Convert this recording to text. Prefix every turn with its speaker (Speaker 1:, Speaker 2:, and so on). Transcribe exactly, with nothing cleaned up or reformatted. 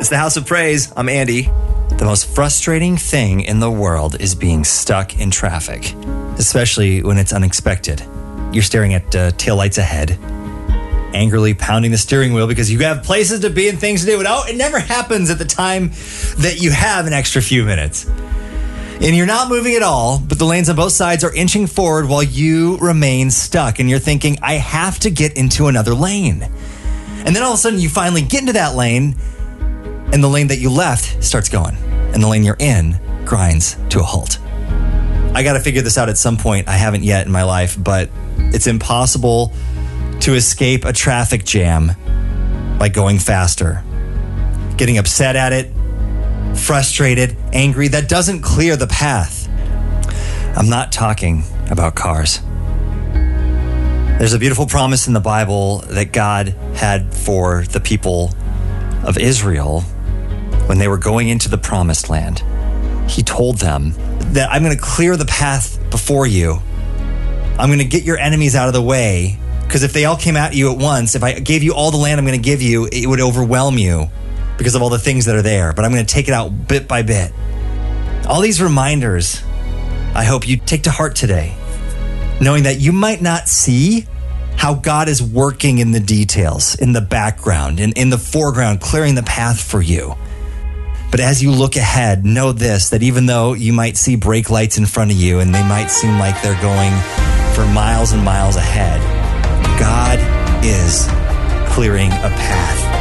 Speaker 1: It's the House of Praise. I'm Andy. The most frustrating thing in the world is being stuck in traffic, especially when it's unexpected. You're staring at uh, taillights ahead, angrily pounding the steering wheel because you have places to be and things to do. And oh, it never happens at the time that you have an extra few minutes. And you're not moving at all, but the lanes on both sides are inching forward while you remain stuck. And you're thinking, I have to get into another lane. And then all of a sudden you finally get into that lane, and the lane that you left starts going. And the lane you're in grinds to a halt. I got to figure this out at some point. I haven't yet in my life, but it's impossible to escape a traffic jam by going faster. Getting upset at it, frustrated, angry, that doesn't clear the path. I'm not talking about cars. There's a beautiful promise in the Bible that God had for the people of Israel when they were going into the promised land. He told them that I'm going to clear the path before you. I'm going to get your enemies out of the way, because if they all came at you at once, if I gave you all the land I'm going to give you, it would overwhelm you because of all the things that are there. But I'm going to take it out bit by bit. All these reminders, I hope you take to heart today, knowing that you might not see how God is working in the details, in the background, in, in the foreground, clearing the path for you. But as you look ahead, know this, that even though you might see brake lights in front of you and they might seem like they're going for miles and miles ahead, God is clearing a path